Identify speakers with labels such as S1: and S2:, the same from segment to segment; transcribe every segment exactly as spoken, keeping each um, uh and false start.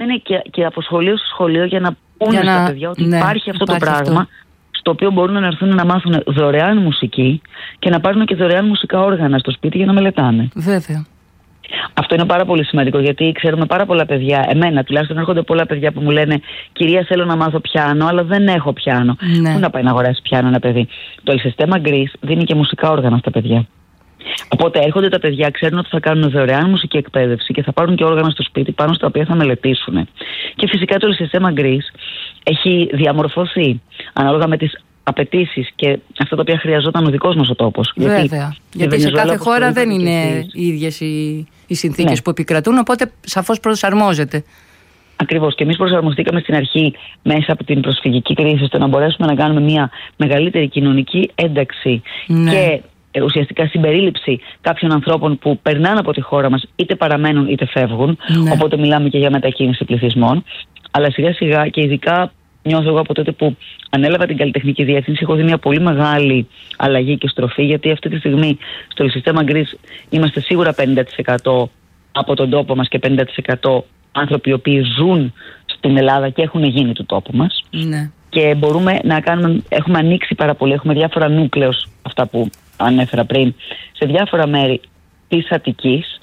S1: είναι και, και από σχολείο σε σχολείο για να πούνε
S2: για να...
S1: στα παιδιά ότι
S2: ναι,
S1: υπάρχει αυτό
S2: υπάρχει
S1: το πράγμα αυτό. Στο οποίο μπορούν να έρθουν να μάθουν δωρεάν μουσική και να πάρουν και δωρεάν μουσικά όργανα στο σπίτι για να μελετάνε.
S2: Βέβαια.
S1: Αυτό είναι πάρα πολύ σημαντικό, γιατί ξέρουμε πάρα πολλά παιδιά, εμένα τουλάχιστον έρχονται πολλά παιδιά που μου λένε «Κυρία, θέλω να μάθω πιάνο, αλλά δεν έχω πιάνο».
S2: Ναι.
S1: Πού να πάει να αγοράσει πιάνο ένα παιδί? Το Ελσιστέμα Greece δίνει και μουσικά όργανα στα παιδιά. Οπότε έρχονται τα παιδιά, ξέρουν ότι θα κάνουν δωρεάν μουσική εκπαίδευση και θα πάρουν και όργανα στο σπίτι πάνω στα οποία θα μελετήσουν. Και φυσικά το Ελσιστέμα Greece έχει διαμορφωθεί ανάλογα με τις απαιτήσεις και αυτά τα οποία χρειαζόταν ο δικός μας ο τόπος.
S2: Βέβαια. Γιατί, γιατί σε κάθε χώρα δεν είναι οι ίδιες οι, οι συνθήκες ναι. που επικρατούν, οπότε σαφώς προσαρμόζεται.
S1: Ακριβώς. Και εμείς προσαρμοστήκαμε στην αρχή μέσα από την προσφυγική κρίση, ώστε να μπορέσουμε να κάνουμε μια μεγαλύτερη κοινωνική ένταξη ναι. και ε, ουσιαστικά συμπερίληψη κάποιων ανθρώπων που περνάνε από τη χώρα μας, είτε παραμένουν είτε φεύγουν. Ναι. Οπότε μιλάμε και για μετακίνηση πληθυσμών. Αλλά σιγά σιγά και ειδικά νιώθω εγώ από τότε που ανέλαβα την καλλιτεχνική διεύθυνση, έχω δει μια πολύ μεγάλη αλλαγή και στροφή, γιατί αυτή τη στιγμή στο Ελσιστέμα Greece είμαστε σίγουρα πενήντα τοις εκατό από τον τόπο μας και πενήντα τοις εκατό άνθρωποι οι οποίοι ζουν στην Ελλάδα και έχουν γίνει του τόπου μας.
S2: Ναι.
S1: Και μπορούμε να κάνουμε, έχουμε ανοίξει πάρα πολύ, έχουμε διάφορα νούκλεος, αυτά που ανέφερα πριν, σε διάφορα μέρη της Αττικής.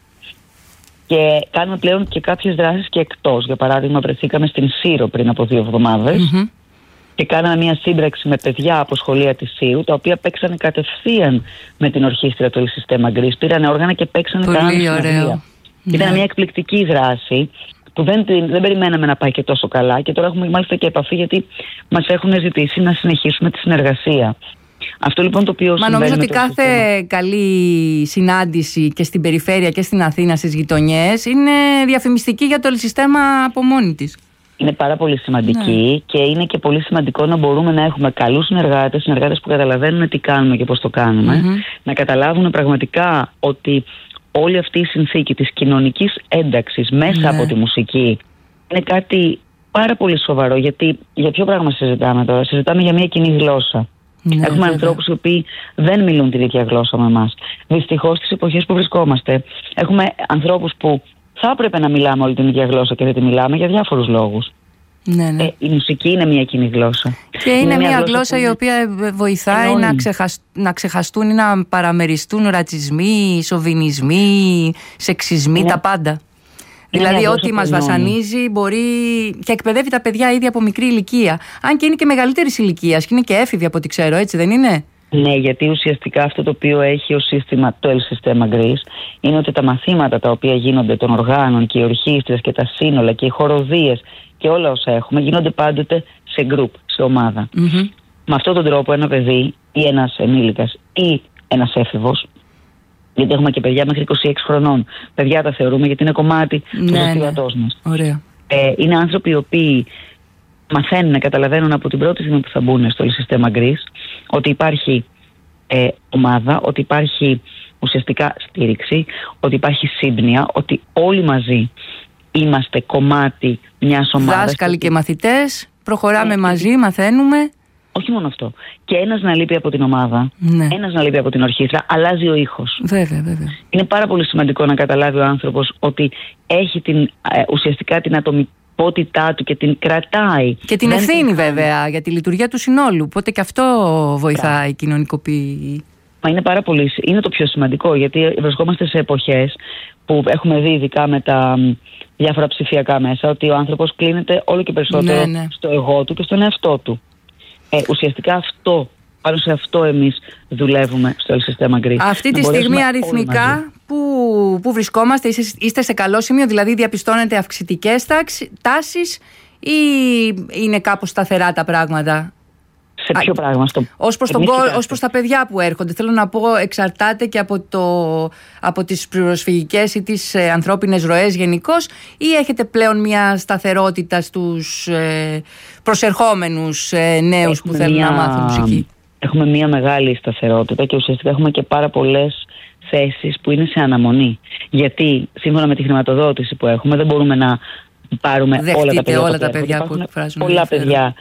S1: Και κάνουμε πλέον και κάποιες δράσεις και εκτός. Για παράδειγμα, βρεθήκαμε στην Σύρο πριν από δύο εβδομάδες mm-hmm. και κάναμε μια σύμπραξη με παιδιά από σχολεία της Σύρου, τα οποία παίξανε κατευθείαν με την ορχήστρα του Ελσιστέμα Greece. Πήρανε όργανα και παίξανε κανένα συναυλία. Ήταν μια εκπληκτική δράση που δεν, δεν περιμέναμε να πάει και τόσο καλά, και τώρα έχουμε μάλιστα και επαφή, γιατί μας έχουν ζητήσει να συνεχίσουμε τη συνεργασία. Αυτό λοιπόν το οποίο
S2: Μα νομίζω ότι κάθε
S1: σύστημα...
S2: καλή συνάντηση και στην περιφέρεια και στην Αθήνα, στις γειτονιές, είναι διαφημιστική για το Ελσιστέμα από μόνη της.
S1: Είναι πάρα πολύ σημαντική ναι. και είναι και πολύ σημαντικό να μπορούμε να έχουμε καλούς συνεργάτες, συνεργάτες που καταλαβαίνουν τι κάνουμε και πώς το κάνουμε, mm-hmm. να καταλάβουν πραγματικά ότι όλη αυτή η συνθήκη της κοινωνικής ένταξης μέσα ναι. από τη μουσική είναι κάτι πάρα πολύ σοβαρό, γιατί για ποιο πράγμα συζητάμε τώρα? Συζητάμε για μια κοινή γλώσσα. Ναι, έχουμε βέβαια. ανθρώπους οι οποίοι δεν μιλούν την ίδια γλώσσα με εμάς. Δυστυχώς στις εποχές που βρισκόμαστε έχουμε ανθρώπους που θα έπρεπε να μιλάμε όλη την ίδια γλώσσα και δεν τη μιλάμε για διάφορους λόγους.
S2: Ναι, ναι.
S1: Ε, η μουσική είναι μια κοινή γλώσσα.
S2: Και είναι, είναι μια, μια γλώσσα, γλώσσα η οποία βοηθάει να, ξεχασ... να ξεχαστούν ή να παραμεριστούν ρατσισμοί, σοβινισμοί, σεξισμοί, είναι... τα πάντα. Είναι δηλαδή ό,τι μας βασανίζει μπορεί και εκπαιδεύει τα παιδιά ήδη από μικρή ηλικία. Αν και είναι και μεγαλύτερης ηλικίας και είναι και έφηβοι από ό,τι ξέρω, έτσι δεν είναι?
S1: Ναι, γιατί ουσιαστικά αυτό το οποίο έχει ως σύστημα το Ελσιστέμα Greece είναι ότι τα μαθήματα τα οποία γίνονται των οργάνων και οι ορχήστρες και τα σύνολα και οι χοροδίες και όλα όσα έχουμε γίνονται πάντοτε σε group, σε ομάδα. Mm-hmm. Με αυτόν τον τρόπο ένα παιδί ή ένας ενήλικας ή ένας έφηβος, γιατί έχουμε και παιδιά μέχρι είκοσι έξι χρονών, παιδιά τα θεωρούμε γιατί είναι κομμάτι ναι, του δραστηριοτήτων ναι. μας.
S2: Ωραία.
S1: Ε, είναι άνθρωποι οι οποίοι μαθαίνουν να καταλαβαίνουν από την πρώτη στιγμή που θα μπουν στο Ελσιστέμα Greece ότι υπάρχει ε, ομάδα, ότι υπάρχει ουσιαστικά στήριξη, ότι υπάρχει σύμπνοια, ότι όλοι μαζί είμαστε κομμάτι μιας ομάδας.
S2: Δάσκαλοι και μαθητές, προχωράμε ε, μαζί, μαθαίνουμε.
S1: Όχι μόνο αυτό. Και ένας να λείπει από την ομάδα,
S2: ναι. ένας
S1: να λείπει από την ορχήστρα, αλλάζει ο ήχος.
S2: Βέβαια, βέβαια.
S1: Είναι πάρα πολύ σημαντικό να καταλάβει ο άνθρωπος ότι έχει την, ε, ουσιαστικά την ατομικότητά του και την κρατάει.
S2: Και την ευθύνη την... βέβαια για τη λειτουργία του συνόλου. Οπότε και αυτό βοηθάει, κοινωνικοποιεί.
S1: Μα είναι πάρα πολύ. Είναι το πιο σημαντικό, γιατί βρισκόμαστε σε εποχές που έχουμε δει, ειδικά με τα διάφορα ψηφιακά μέσα, ότι ο άνθρωπος κλείνεται όλο και περισσότερο ναι, ναι. στο εγώ του και στον εαυτό του. Ε, ουσιαστικά αυτό, πάνω σε αυτό εμείς δουλεύουμε στο Ελσιστέμα Greece.
S2: Αυτή τη στιγμή αριθμικά που, που βρισκόμαστε, είστε, είστε σε καλό σημείο, δηλαδή διαπιστώνετε αυξητικές τάσεις ή είναι κάπως σταθερά τα πράγματα?
S1: Σε ποιο Α, πράγμα? Στο...
S2: Ως, προς τον, ως προς τα παιδιά που έρχονται, θέλω να πω, εξαρτάται και από, το, από τις προσφυγικές ή τις ε, ανθρώπινες ροές γενικώς, ή έχετε πλέον μια σταθερότητα στους ε, προσερχόμενους ε, νέους έχουμε που θέλουν μια... να μάθουν μουσική?
S1: Έχουμε μια μεγάλη σταθερότητα και ουσιαστικά έχουμε και πάρα πολλές θέσεις που είναι σε αναμονή. Γιατί σύμφωνα με τη χρηματοδότηση που έχουμε δεν μπορούμε να πάρουμε
S2: Δεχτείτε
S1: όλα τα παιδιά,
S2: όλα τα παιδιά που
S1: εκφράζουν.
S2: εκφράζουν.
S1: Πολλά παιδιά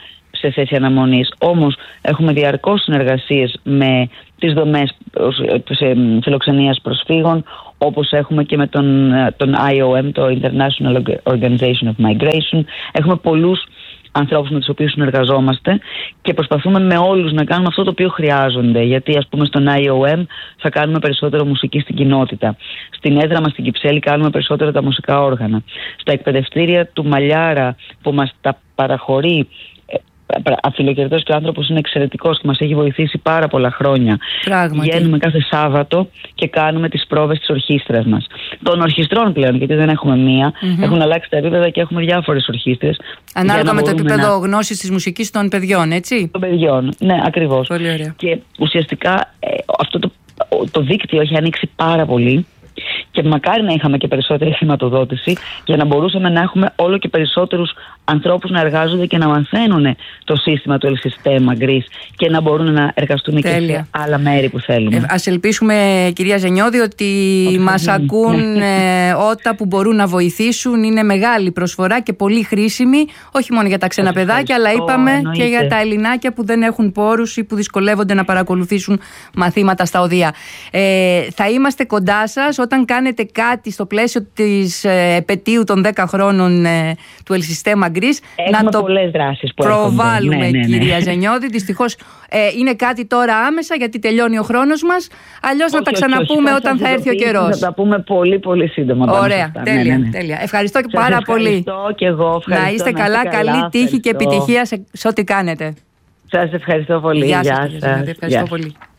S1: σε θέση αναμονής. Όμως έχουμε διαρκώς συνεργασίες με τις δομές φιλοξενίας προσφύγων, όπως έχουμε και με τον, τον άι ο εμ, το International Organization of Migration. Έχουμε πολλούς ανθρώπους με τους οποίους συνεργαζόμαστε και προσπαθούμε με όλους να κάνουμε αυτό το οποίο χρειάζονται. Γιατί, ας πούμε, στον άι ο εμ θα κάνουμε περισσότερο μουσική στην κοινότητα. Στην έδρα μας στην Κυψέλη κάνουμε περισσότερο τα μουσικά όργανα. Στα εκπαιδευτήρια του Μαλιάρα που μας τα παραχωρεί αφιλοκερδός και ο άνθρωπος είναι εξαιρετικός και μας έχει βοηθήσει πάρα πολλά χρόνια.
S2: Πράγματι.
S1: Βγαίνουμε κάθε Σάββατο και κάνουμε τις πρόβες της ορχήστρας μας. Των ορχιστρών πλέον, γιατί δεν έχουμε μία. Mm-hmm. Έχουν αλλάξει τα επίπεδα και έχουμε διάφορες ορχήστρες.
S2: Ανάλογα με το επίπεδο να... γνώσης της μουσικής των παιδιών, έτσι.
S1: Των παιδιών, ναι, ακριβώς.
S2: Πολύ ωραία.
S1: Και ουσιαστικά ε, αυτό το, το δίκτυο έχει ανοίξει πάρα πολύ. Και μακάρι να είχαμε και περισσότερη χρηματοδότηση για να μπορούσαμε να έχουμε όλο και περισσότερους ανθρώπους να εργάζονται και να μαθαίνουν το σύστημα του El-Sistema Greece και να μπορούν να εργαστούν Τέλεια. Και σε άλλα μέρη που θέλουμε.
S2: Ε, ας ελπίσουμε, κυρία Ζενιώδη, ότι Ό, μας ακούν ε, ότα που μπορούν να βοηθήσουν. Είναι μεγάλη προσφορά και πολύ χρήσιμη, όχι μόνο για τα ξένα παιδάκια, αλλά είπαμε εννοείται. Και για τα ελληνάκια που δεν έχουν πόρους ή που δυσκολεύονται να παρακολουθήσουν μαθήματα στα οδεία. Ε, θα είμαστε κοντά σας όταν κάνετε κάτι στο πλαίσιο της ε, επετείου των δέκα χρόνων ε, του El-Sistema Greece.
S1: Έχουμε
S2: να το
S1: πολλές δράσεις που
S2: προβάλλουμε, ναι, ναι, ναι. Κυρία Ζενιώδη. Δυστυχώς ε, είναι κάτι τώρα άμεσα γιατί τελειώνει ο χρόνος μας. Αλλιώς όχι, να τα ξαναπούμε όχι, όταν θα έρθει ο καιρός.
S1: Θα τα πούμε πολύ πολύ σύντομα.
S2: Ωραία, τέλεια, ναι, ναι, ναι. τέλεια. Ευχαριστώ και πάρα πολύ.
S1: Ευχαριστώ και εγώ.
S2: Να είστε να καλά, καλά, καλή τύχη και επιτυχία σε, σε ό,τι κάνετε.
S1: Σας ευχαριστώ πολύ.
S2: Γεια σας. Γεια σας. Ευχαριστώ Γεια. πολύ.